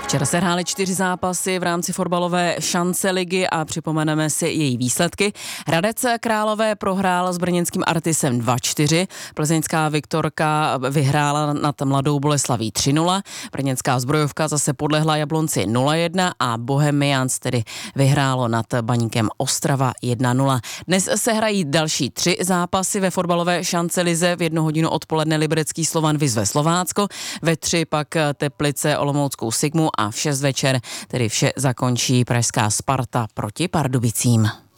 Včera se hrály 4 zápasy v rámci fotbalové šance ligy a připomeneme si její výsledky. Hradec Králové prohrál s brněnským Artisem 2-4, plzeňská Viktorka vyhrála nad Mladou Boleslaví 3-0, brněnská Zbrojovka zase podlehla Jablonci 0-1 a Bohemians tedy vyhrálo nad Baníkem Ostrava 1-0. Dnes se hrají další 3 zápasy ve fotbalové šance lize. V 1 hodinu odpoledne Liberecký Slovan vyzve Slovácko, ve 3 pak Teplice Olomouckou Sigmu a v 6 večer tedy vše zakončí pražská Sparta proti Pardubicím.